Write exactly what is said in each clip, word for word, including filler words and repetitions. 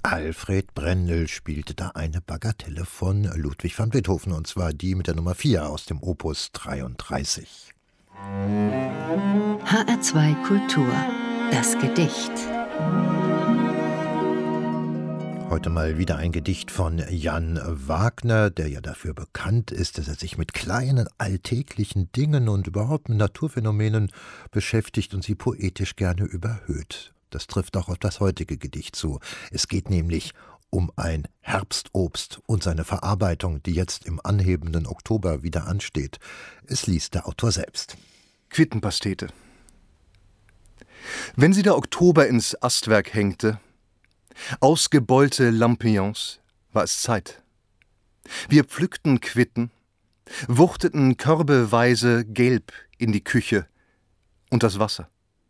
Alfred Brendel spielte da eine Bagatelle von Ludwig van Beethoven, und zwar die mit der Nummer vier aus dem Opus dreiunddreißig. H R zwei Kultur, das Gedicht. Heute mal wieder ein Gedicht von Jan Wagner, der ja dafür bekannt ist, dass er sich mit kleinen alltäglichen Dingen und überhaupt mit Naturphänomenen beschäftigt und sie poetisch gerne überhöht. Das trifft auch auf das heutige Gedicht zu. Es geht nämlich um ein Herbstobst und seine Verarbeitung, die jetzt im anhebenden Oktober wieder ansteht. Es liest der Autor selbst. Quittenpastete. Wenn sie der Oktober ins Astwerk hängte, ausgebeulte Lampions, war es Zeit. Wir pflückten Quitten, wuchteten körbeweise gelb in die Küche und das Wasser.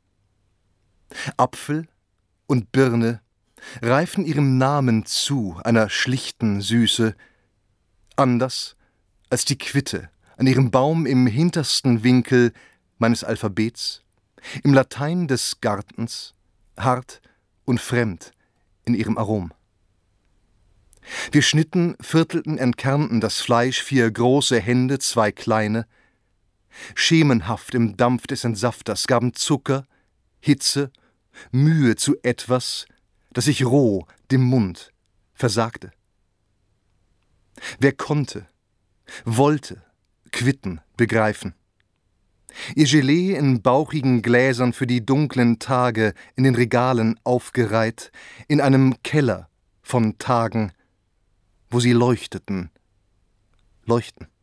Apfel und Birne reifen ihrem Namen zu, einer schlichten Süße, anders als die Quitte an ihrem Baum im hintersten Winkel meines Alphabets, im Latein des Gartens, hart und fremd in ihrem Arom. Wir schnitten, viertelten, entkernten das Fleisch, vier große Hände, zwei kleine, schemenhaft im Dampf des Entsafters, gaben Zucker, Hitze, Mühe zu etwas, das sich roh dem Mund versagte. Wer konnte, wollte Quitten begreifen. Ihr Gelee in bauchigen Gläsern für die dunklen Tage in den Regalen aufgereiht, in einem Keller von Tagen, wo sie leuchteten, leuchten.